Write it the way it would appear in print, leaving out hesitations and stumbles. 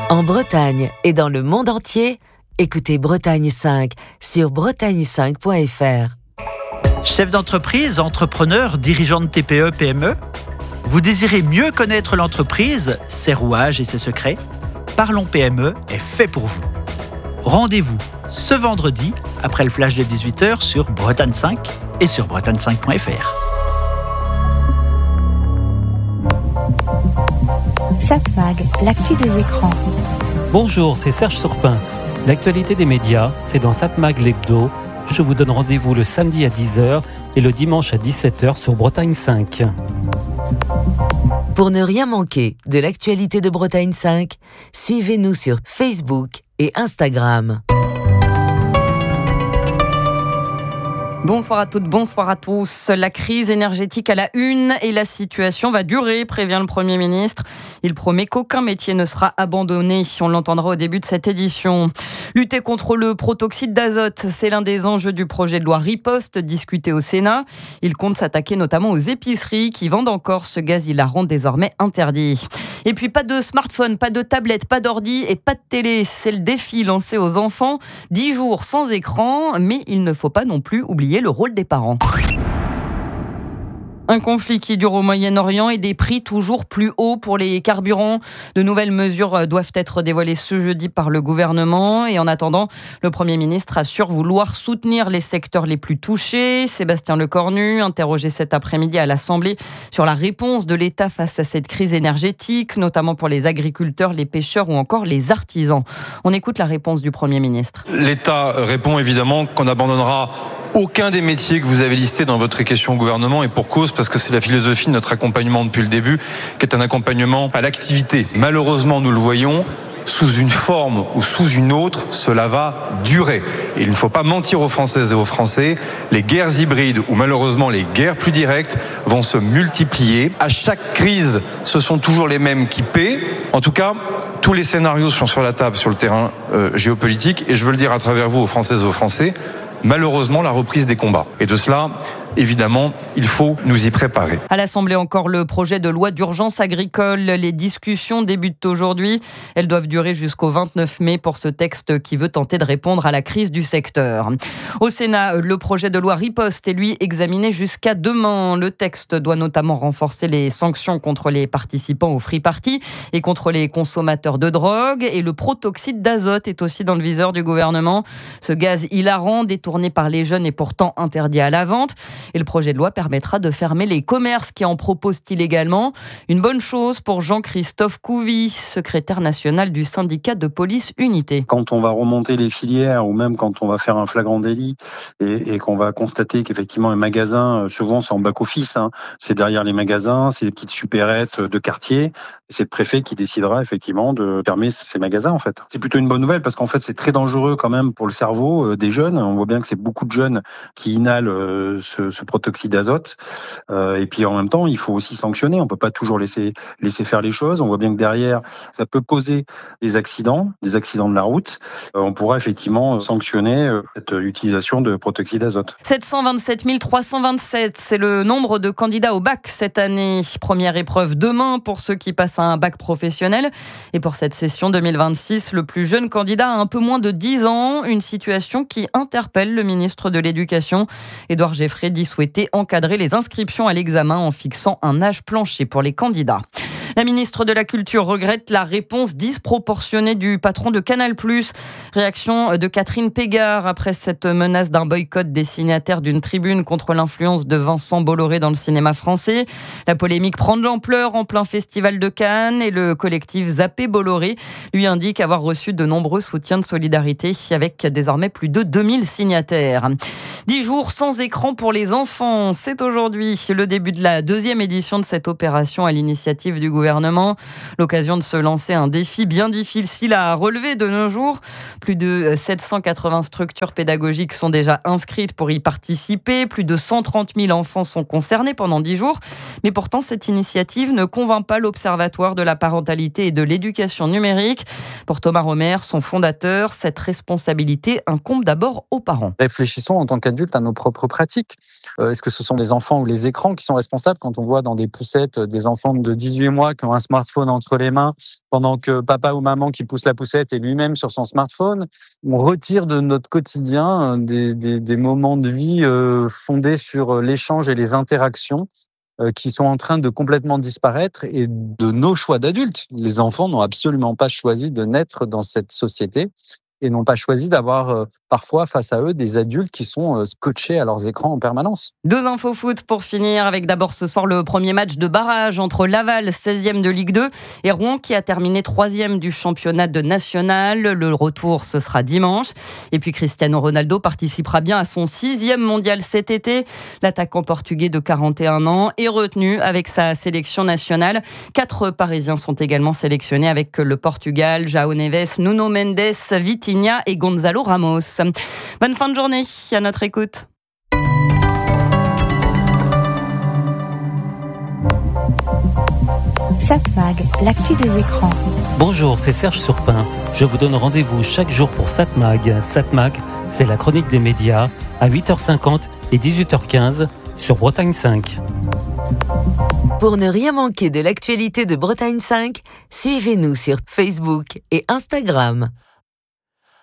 En Bretagne et dans le monde entier, écoutez Bretagne 5 sur bretagne5.fr. Chef d'entreprise, entrepreneur, dirigeant de TPE, PME, vous désirez mieux connaître l'entreprise, ses rouages et ses secrets ? Parlons PME est fait pour vous. Rendez-vous ce vendredi, après le flash de 18h sur Bretagne 5 et sur bretagne5.fr. Satmag, l'actu des écrans. Bonjour, c'est Serge Surpin. L'actualité des médias, c'est dans Satmag l'hebdo. Je vous donne rendez-vous le samedi à 10h et le dimanche à 17h sur Bretagne 5. Pour ne rien manquer de l'actualité de Bretagne 5, suivez-nous sur Facebook et Instagram. Bonsoir à toutes, bonsoir à tous. La crise énergétique à la une et la situation va durer, prévient le Premier ministre. Il promet qu'aucun métier ne sera abandonné. On l'entendra au début de cette édition. Lutter contre le protoxyde d'azote, c'est l'un des enjeux du projet de loi Riposte discuté au Sénat. Il compte s'attaquer notamment aux épiceries qui vendent encore ce gaz hilarant désormais interdit. Et puis pas de smartphone, pas de tablette, pas d'ordi et pas de télé. C'est le défi lancé aux enfants. 10 jours sans écran, mais il ne faut pas non plus oublier le rôle des parents. Un conflit qui dure au Moyen-Orient et des prix toujours plus hauts pour les carburants. De nouvelles mesures doivent être dévoilées ce jeudi par le gouvernement. Et en attendant, le Premier ministre assure vouloir soutenir les secteurs les plus touchés. Sébastien Lecornu, interrogé cet après-midi à l'Assemblée sur la réponse de l'État face à cette crise énergétique, notamment pour les agriculteurs, les pêcheurs ou encore les artisans. On écoute la réponse du Premier ministre. L'État répond évidemment qu'on abandonnera aucun des métiers que vous avez listés dans votre question au gouvernement, et pour cause, parce que c'est la philosophie de notre accompagnement depuis le début, qui est un accompagnement à l'activité. Malheureusement, nous le voyons, sous une forme ou sous une autre, cela va durer. Et il ne faut pas mentir aux Françaises et aux Français, les guerres hybrides ou malheureusement les guerres plus directes vont se multiplier. À chaque crise, ce sont toujours les mêmes qui paient. En tout cas, tous les scénarios sont sur la table sur le terrain géopolitique, et je veux le dire à travers vous aux Françaises et aux Français, malheureusement la reprise des combats. Et de cela, évidemment, il faut nous y préparer. À l'Assemblée, encore le projet de loi d'urgence agricole. Les discussions débutent aujourd'hui. Elles doivent durer jusqu'au 29 mai pour ce texte qui veut tenter de répondre à la crise du secteur. Au Sénat, le projet de loi Riposte est lui examiné jusqu'à demain. Le texte doit notamment renforcer les sanctions contre les participants au Free Party et contre les consommateurs de drogue. Et le protoxyde d'azote est aussi dans le viseur du gouvernement. Ce gaz hilarant, détourné par les jeunes et pourtant interdit à la vente. Et le projet de loi permettra de fermer les commerces qui en proposent illégalement. Une bonne chose pour Jean-Christophe Couvi, secrétaire national du syndicat de police Unité. Quand on va remonter les filières ou même quand on va faire un flagrant délit et qu'on va constater qu'effectivement un magasin, souvent c'est en back-office, c'est derrière les magasins, c'est des petites supérettes de quartier, c'est le préfet qui décidera effectivement de fermer ces magasins en fait. C'est plutôt une bonne nouvelle parce qu'en fait c'est très dangereux quand même pour le cerveau des jeunes. On voit bien que c'est beaucoup de jeunes qui inhalent ce protoxyde d'azote. Et puis en même temps, il faut aussi sanctionner. On peut pas toujours laisser faire les choses. On voit bien que derrière, ça peut causer des accidents de la route. On pourra effectivement sanctionner cette utilisation de protoxyde d'azote. 727 327, c'est le nombre de candidats au bac cette année. Première épreuve demain pour ceux qui passent un bac professionnel. Et pour cette session 2026, le plus jeune candidat a un peu moins de 10 ans. Une situation qui interpelle le ministre de l'Éducation. Édouard Geffray dit souhaiter encadrer les inscriptions à l'examen en fixant un âge plancher pour les candidats. La ministre de la Culture regrette la réponse disproportionnée du patron de Canal+. Réaction de Catherine Pégard après cette menace d'un boycott des signataires d'une tribune contre l'influence de Vincent Bolloré dans le cinéma français. La polémique prend de l'ampleur en plein festival de Cannes et le collectif Zappé Bolloré lui indique avoir reçu de nombreux soutiens de solidarité avec désormais plus de 2000 signataires. 10 jours sans écran pour les enfants. C'est aujourd'hui le début de la deuxième édition de cette opération à l'initiative du gouvernement. L'occasion de se lancer un défi bien difficile à relever de nos jours. Plus de 780 structures pédagogiques sont déjà inscrites pour y participer. Plus de 130 000 enfants sont concernés pendant 10 jours. Mais pourtant, cette initiative ne convainc pas l'Observatoire de la parentalité et de l'éducation numérique. Pour Thomas Romer, son fondateur, cette responsabilité incombe d'abord aux parents. Réfléchissons en tant qu'adultes à nos propres pratiques. Est-ce que ce sont les enfants ou les écrans qui sont responsables quand on voit dans des poussettes des enfants de 18 mois mois qui ont un smartphone entre les mains, pendant que papa ou maman qui pousse la poussette est lui-même sur son smartphone. On retire de notre quotidien des moments de vie fondés sur l'échange et les interactions qui sont en train de complètement disparaître et de nos choix d'adultes. Les enfants n'ont absolument pas choisi de naître dans cette société et n'ont pas choisi d'avoir parfois face à eux des adultes qui sont scotchés à leurs écrans en permanence. 2 infos foot pour finir, avec d'abord ce soir le premier match de barrage entre Laval, 16e de Ligue 2, et Rouen qui a terminé 3e du championnat de national. Le retour, ce sera dimanche. Et puis Cristiano Ronaldo participera bien à son 6e mondial cet été. L'attaquant portugais de 41 ans est retenu avec sa sélection nationale. 4 Parisiens sont également sélectionnés avec le Portugal, João Neves, Nuno Mendes, Vitinha et Gonzalo Ramos. Bonne fin de journée à notre écoute. Satmag, l'actu des écrans. Bonjour, c'est Serge Surpin. Je vous donne rendez-vous chaque jour pour Satmag. Satmag, c'est la chronique des médias à 8h50 et 18h15 sur Bretagne 5. Pour ne rien manquer de l'actualité de Bretagne 5, suivez-nous sur Facebook et Instagram.